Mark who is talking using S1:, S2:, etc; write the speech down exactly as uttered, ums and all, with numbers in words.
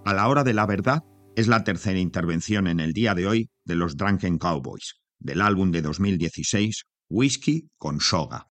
S1: A la hora de la verdad es la tercera intervención en el día de hoy de los Drunken Cowboys, del álbum de dos mil dieciséis Whisky con Soga.